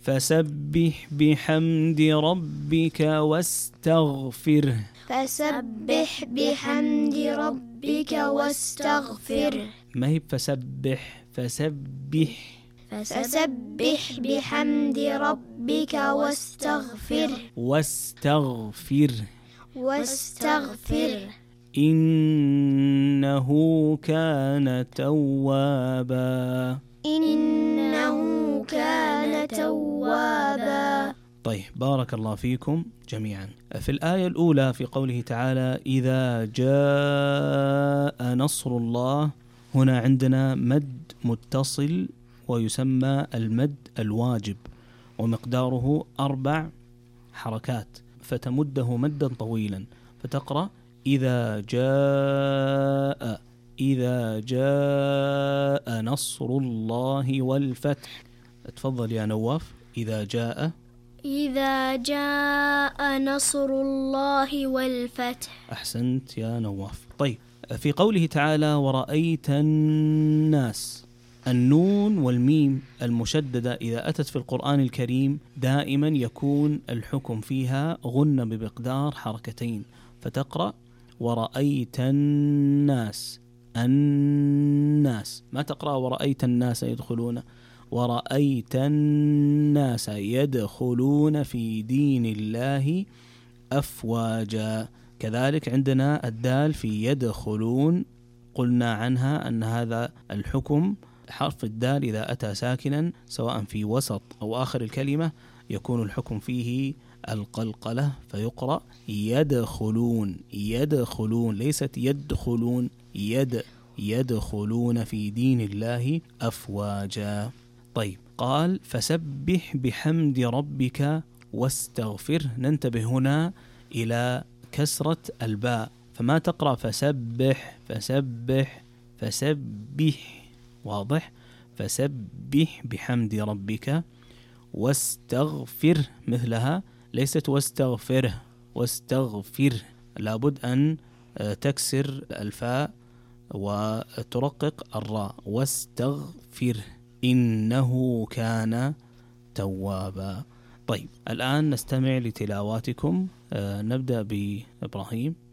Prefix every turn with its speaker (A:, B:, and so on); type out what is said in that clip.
A: فسبح بحمد ربك واستغفره.
B: فسبح بحمد ربك واستغفره.
A: ما هي فسبح، فسبح.
B: فسبح بحمد ربك واستغفره. واستغفره.
A: إنه كان توابا.
B: إنه كان توابا.
A: طيب، بارك الله فيكم جميعا. في الآية الأولى في قوله تعالى إذا جاء نصر الله، هنا عندنا مد متصل ويسمى المد الواجب، ومقداره 4 حركات، فتمده مدا طويلا، فتقرأ إذا جاء نصر الله والفتح. تفضل يا نواف. إذا جاء
B: نصر الله والفتح.
A: أحسنت يا نواف. طيب، في قوله تعالى ورأيت الناس، النون والميم المشددة إذا أتت في القرآن الكريم دائما يكون الحكم فيها غنة بمقدار 2 حركات، فتقرأ ورأيت الناس. ما تقرأ ورأيت الناس يدخلون، ورأيت الناس يدخلون في دين الله أفواجا. كذلك عندنا الدال في يدخلون، قلنا عنها أن هذا الحكم حرف الدال إذا أتى ساكنا سواء في وسط أو آخر الكلمة يكون الحكم فيه القلقلة، فيقرأ يدخلون. ليست يدخلون، يدخلون في دين الله أفواجا. طيب، قال فسبح بحمد ربك واستغفره. ننتبه هنا إلى كسرة الباء، فما تقرأ فسبح، واضح؟ فسبح بحمد ربك واستغفر مثلها، ليست واستغفر. لابد أن تكسر الفاء وترقق الراء. واستغفر إنه كان توابا. طيب، الآن نستمع لتلاواتكم. نبدأ بإبراهيم.